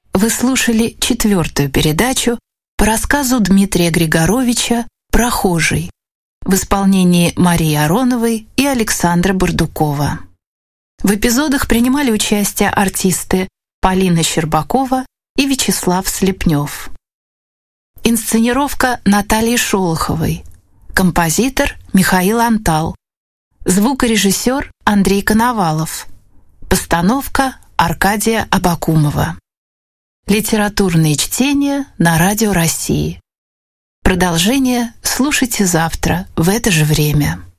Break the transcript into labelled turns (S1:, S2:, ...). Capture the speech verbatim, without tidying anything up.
S1: Вы слушали четвертую передачу по рассказу Дмитрия Григоровича «Прохожий» в исполнении Марии Ароновой и Александра Бардукова. В эпизодах принимали участие артисты Полина Щербакова и Вячеслав Слепнев. Инсценировка Натальи Шолоховой. Композитор Михаил Антал. Звукорежиссер Андрей Коновалов. Постановка Аркадия Абакумова. Литературные чтения на Радио России. Продолжение слушайте завтра в это же время.